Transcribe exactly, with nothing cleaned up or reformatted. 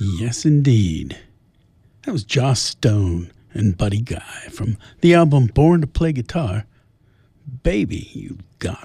Yes, indeed. That was Joss Stone and Buddy Guy from the album Born to Play Guitar. Baby, You Got